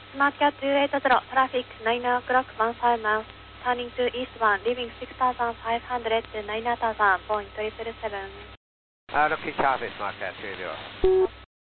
Market 280, traffic 9 o'clock, 1 mile, turning to eastbound, leaving 6,500 to 9,000, point 777. Looking south, it's Market 280.